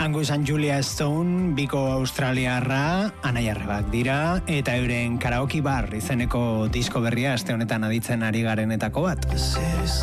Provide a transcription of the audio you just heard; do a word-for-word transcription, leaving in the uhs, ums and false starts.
Hango izan Julia Stone, biko australiarra, anaiarrebak dira, eta euren karaoke bar izeneko disko berria aste honetan aditzen ari garenetako bat.